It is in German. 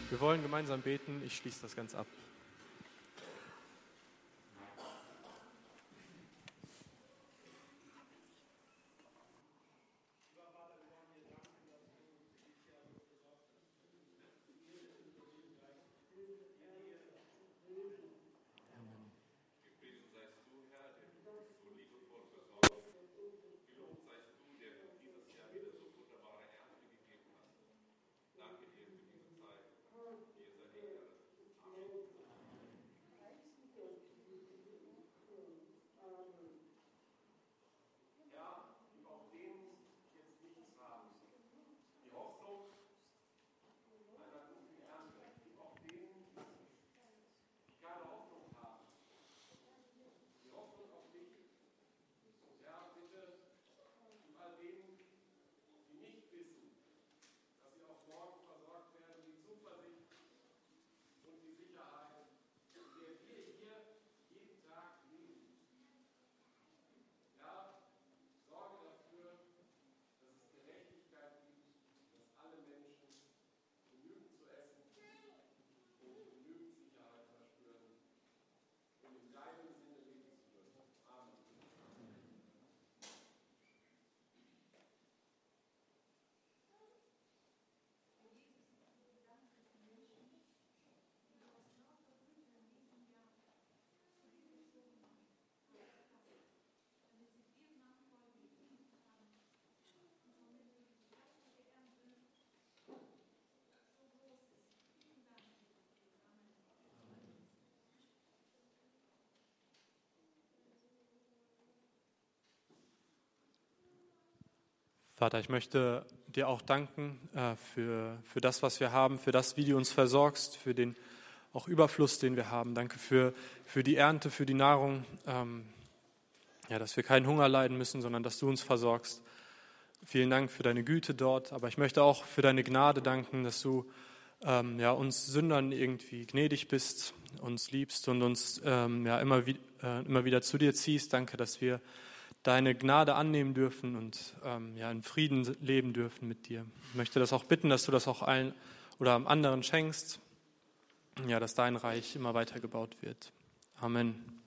Wir wollen gemeinsam beten. Ich schließe das Ganze ab. Vater, ich möchte dir auch danken für das, was wir haben, für das, wie du uns versorgst, für den auch Überfluss, den wir haben. Danke für die Ernte, für die Nahrung, dass wir keinen Hunger leiden müssen, sondern dass du uns versorgst. Vielen Dank für deine Güte dort, aber ich möchte auch für deine Gnade danken, dass du uns Sündern irgendwie gnädig bist, uns liebst und uns immer wieder zu dir ziehst. Danke, dass wir deine Gnade annehmen dürfen und in Frieden leben dürfen mit dir. Ich möchte das auch bitten, dass du das auch allen oder anderen schenkst, dass dein Reich immer weiter gebaut wird. Amen.